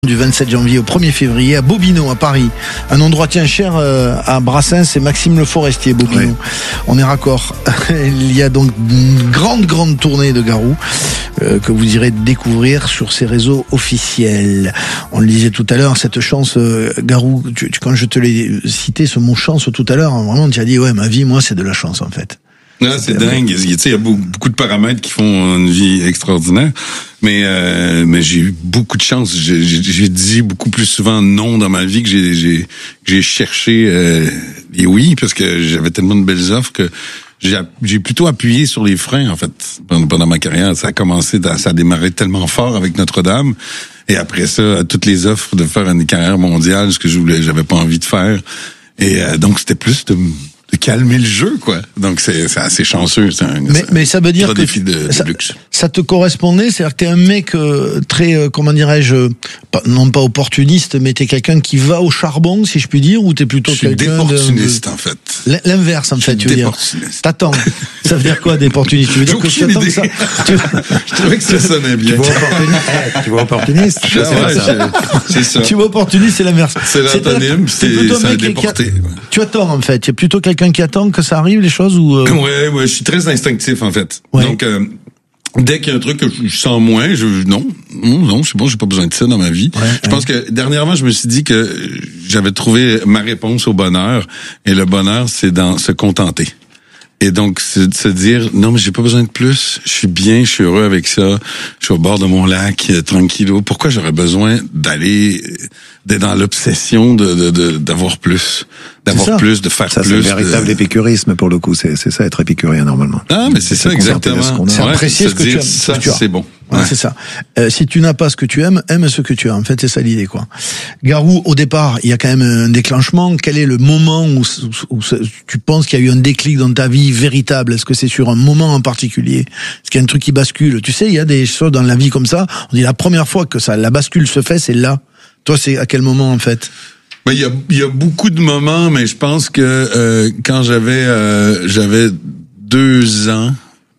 Du 27 janvier au 1er février à Bobino, à Paris. Un endroit cher à Brassens, c'est Maxime Le Forestier, Bobino. Oui. On est raccord. Il y a donc une grande tournée de Garou que vous irez découvrir sur ses réseaux officiels. On le disait tout à l'heure, cette chance, Garou, quand je te l'ai cité, ce mot chance tout à l'heure, vraiment tu as dit, ouais, ma vie, moi, c'est de la chance en fait. Non, c'est dingue. Il y a beaucoup de paramètres qui font une vie extraordinaire. Mais j'ai eu beaucoup de chance. J'ai dit beaucoup plus souvent non dans ma vie que j'ai cherché les oui, parce que j'avais tellement de belles offres que j'ai plutôt appuyé sur les freins, en fait, pendant ma carrière. Ça a démarré tellement fort avec Notre-Dame. Et après ça, toutes les offres de faire une carrière mondiale, ce que j'avais pas envie de faire. Et donc, c'était plus de calmer le jeu, quoi. Donc, c'est assez chanceux. Mais ça veut dire que défi de luxe. Ça te correspondait, c'est-à-dire que t'es un mec très, comment dirais-je, non pas opportuniste, mais t'es quelqu'un qui va au charbon, si je puis dire, ou t'es plutôt quelqu'un d'opportuniste, en fait. L'inverse, en fait, tu veux dire. T'attends. Ça veut dire quoi, d'opportuniste? Tu veux dire que tu attends ça? Je trouvais que ça sonnait bien. Tu vois opportuniste? C'est ça. Tu vois opportuniste, c'est l'inverse. C'est l'antonyme, c'est un déporté. Tu attends, en fait. Tu es plutôt quelqu'un qui attend que ça arrive, les choses, ou Ouais, je suis très instinctif, en fait. Ouais. Donc, dès qu'il y a un truc que je sens moins, non, c'est bon, j'ai pas besoin de ça dans ma vie. Ouais, je pense que dernièrement, je me suis dit que j'avais trouvé ma réponse au bonheur, et le bonheur, c'est dans se contenter. Et donc, c'est de se dire, non, mais j'ai pas besoin de plus. Je suis bien, je suis heureux avec ça. Je suis au bord de mon lac, tranquillo. Pourquoi j'aurais besoin d'être dans l'obsession d'avoir plus? D'avoir plus, de faire plus. Ça, c'est le véritable épicurisme, pour le coup. C'est ça, être épicurien, normalement. Ah, mais c'est ça, exactement. C'est apprécier ce que tu aimes. Ça, c'est bon. Ouais. C'est ça. Si tu n'as pas ce que tu aimes, aime ce que tu as. En fait, c'est ça l'idée, quoi. Garou, au départ, il y a quand même un déclenchement. Quel est le moment où tu penses qu'il y a eu un déclic dans ta vie véritable? Est-ce que c'est sur un moment en particulier? Est-ce qu'il y a un truc qui bascule? Tu sais, il y a des choses dans la vie comme ça. On dit la première fois que la bascule se fait, c'est là. Toi, c'est à quel moment, en fait? Ben, il y a beaucoup de moments, mais je pense que quand j'avais 2 ans,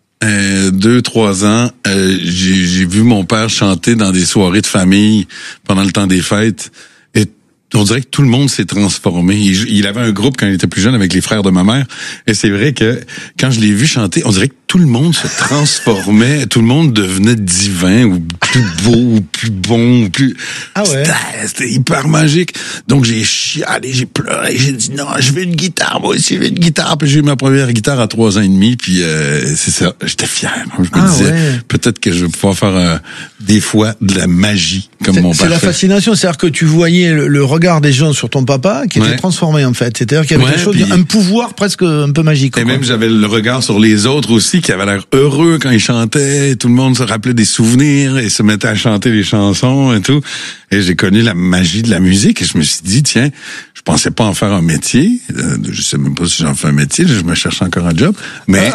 2-3 ans, j'ai vu mon père chanter dans des soirées de famille pendant le temps des fêtes. Et on dirait que tout le monde s'est transformé. Il avait un groupe quand il était plus jeune avec les frères de ma mère. Et c'est vrai que quand je l'ai vu chanter, on dirait que tout le monde se transformait. Tout le monde devenait divin ou plus beau ou plus bon ou plus... Ah ouais? C'était hyper magique. Donc j'ai chialé, j'ai pleuré, j'ai dit non, je veux une guitare, moi aussi je veux une guitare. Puis j'ai eu ma première guitare à 3 ans et demi, puis c'est ça, j'étais fier. Je me disais, peut-être que je vais pouvoir faire des fois de la magie comme mon père. C'est la fascination, c'est-à-dire que tu voyais le regard des gens sur ton papa qui était transformé en fait. C'est-à-dire qu'il y avait quelque chose, un pouvoir presque un peu magique. Et même j'avais le regard sur les autres aussi qui avaient l'air heureux quand ils chantaient. Tout le monde se rappelait des souvenirs et se mettait à chanter les chansons et tout. Et j'ai connu la magie de la musique et je me suis dit, tiens, je pensais pas en faire un métier. Je sais même pas si j'en fais un métier. Je me cherche encore un job. Mais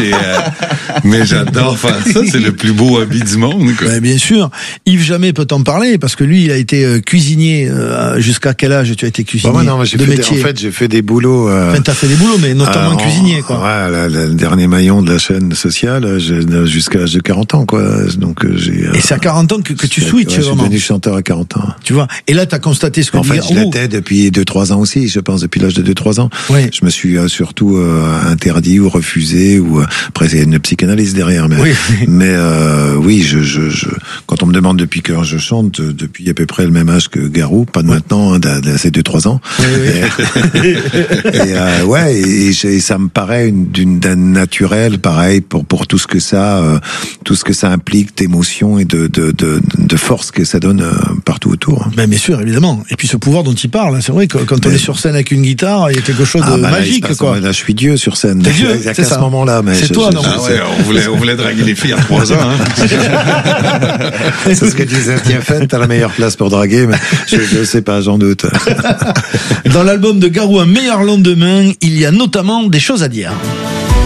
mais j'adore faire ça. C'est le plus beau hobby du monde, quoi. Ben, bien sûr. Yves Jamais peut t'en parler parce que lui, il a été cuisinier. Jusqu'à quel âge tu as été cuisinier? Non, j'ai fait des boulots. T'as fait des boulots, mais notamment cuisinier, quoi. Ouais, le dernier maillon de la chaîne sociale, jusqu'à l'âge de 40 ans, quoi. Donc et c'est à 40 ans que tu switches, vraiment. Je suis devenu chanteur à 40 ans. Tu vois. Et là, t'as constaté ce que je l'étais depuis 2-3 ans aussi, je pense, depuis l'âge de 2-3 ans. Oui. Je me suis surtout interdit ou refusé, ou après c'est une psychanalyse derrière, mais oui, quand on me demande depuis que je chante, depuis à peu près le même âge que Garou, pas de maintenant, c'est 2-3 ans. Oui. Et ça me paraît d'un naturel, pareil, pour tout ce que ça implique d'émotion et de force que ça donne partout autour. Ben, bien sûr, évidemment. Et puis ce pouvoir dont il parle, c'est vrai que quand on est sur scène avec une guitare, il y a quelque chose de magique, quoi. Là, je suis Dieu sur scène. T'es Dieu, c'est ça. À ce moment-là, mais c'est toi, non? On voulait draguer les filles à 3 ans, hein. C'est ce que disait Tiens, t'as la meilleure place pour draguer, mais je sais pas, j'en doute. Dans l'album de Garou, Un meilleur lendemain, il y a notamment des choses à dire.